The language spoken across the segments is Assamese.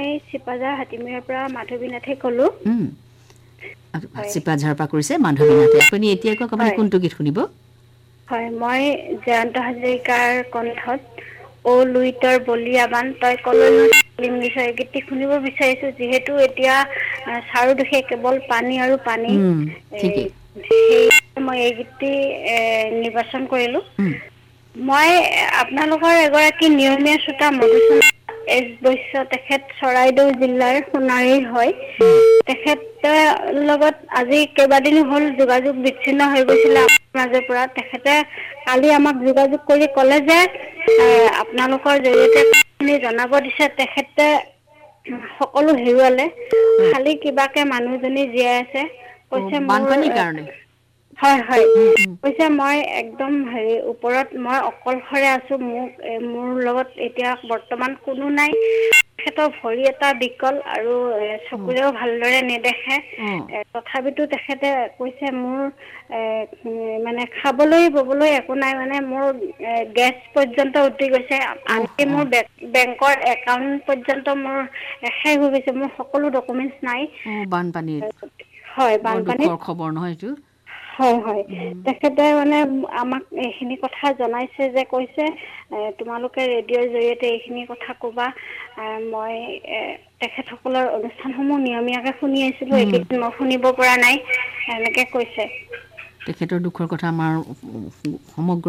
মই চিপাজাৰ হাতীমূৰীয়াৰ পৰা মাধৱী নাথে ক'লো। চিপাঝাৰৰ পৰা কৰিছে মাধৱী নাথে। আপুনি এতিয়া কওক আপুনি কোনটো গীত শুনিব? হয়, মই জয়ন্ত হাজৰিকাৰ কণ্ঠত অ লুইতৰ বলিয়াবান তই কলৈ বিষয়ে গীতটি শুনিব বিচাৰিছো। যিহেতু এতিয়া চাৰিওদিশে কেৱল পানী আৰু পানী, ঠিকেই। সেই মই এই গীতটি নিৰ্বাচন কৰিলো। মই আপোনালোকৰ এগৰাকী নিয়মীয়া শ্ৰোতা মধুস্মিতা এছ বৈশ্য, তেখেত চৰাইদেউ জিলাৰ সোণাৰীৰ হয়। তেখেতৰ লগত আজি কেইবাদিনো হ'ল যোগাযোগ বিচ্ছিন্ন হৈ গৈছিলে আমাৰ মাজৰ পৰা। তেখেতে কালি আমাক যোগাযোগ কৰি ক'লে যে আপোনালোকৰ জৰিয়তে জনাব দিছে তেখেতে সকলো হেৰুৱালে, খালি কিবাকে মানুহজনী জীয়াই আছে। কৈছে মোৰ বানপানীৰ কাৰণে। হয় হয়, কৈছে মই একদম ওপৰত মই অকলশৰে আছো। মোৰ লগত এতিয়া বৰ্তমান কোনো নাই। তেখেতৰ ভৰি এটা বিকল আৰু চকুৰেও ভালদৰে নেদেখে। তথাপিতো তেখেতে কৈছে মোৰ মানে খাবলৈ ববলৈ একো নাই, মানে মোৰ গেছ পৰ্যন্ত উঠি গৈছে। আনকি মোৰ বেংকৰ একাউণ্ট পৰ্যন্ত মোৰ শেষ হৈ গৈছে। মোৰ সকলো ডকুমেন্টছ নাই। বানপানীত হয়, বৰ বানপানীত। দুখৰ খবৰ নহয় এইটো। হয় হয়, তেখেতে মানে আমাক এইখিনি কথা জনাইছে যে কৈছে তোমালোকে ৰেডিঅ'ৰ জৰিয়তে এইখিনি কথা ক'বা। মই তেখেতসকলৰ অনুষ্ঠানসমূহ নিয়মীয়াকে শুনি আছিলো, এইকেইদিন মই শুনিব পৰা নাই, এনেকে কৈছে। তেখেতৰ দুখৰ কথা আমাৰ সমগ্ৰ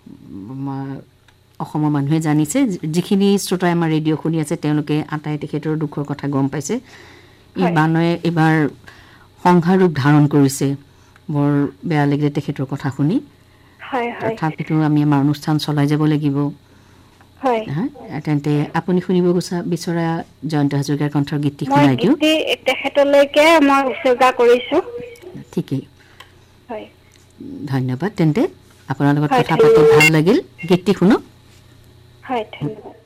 অসমৰ মানুহে জানিছে। যিখিনি শ্ৰোতাই আমাৰ ৰেডিঅ' শুনি আছে তেওঁলোকে আটাই তেখেতৰ দুখৰ কথা গম পাইছে। এই বানে এইবাৰ সংহাৰ ৰূপ ধাৰণ কৰিছে। বৰ বেয়া লাগিলে তেখেতৰ কথা শুনি। তথাপিতো আমি আমাৰ অনুষ্ঠান চলাই যাব লাগিব। তেন্তে আপুনি শুনিব বিচৰা জয়ন্ত হাজৰিকাৰ কণ্ঠৰ গীতটি মই শুনাই দিওঁ। গীতটি তেখেতলৈকে মই উচৰ্গা কৰিছো। ঠিকেই, হয়, ধন্যবাদ। তেন্তে আপোনাৰ লগত হয়, কথা পাতি ভাল লাগিল। গীতটি শুনো। হয়, ধন্যবাদ।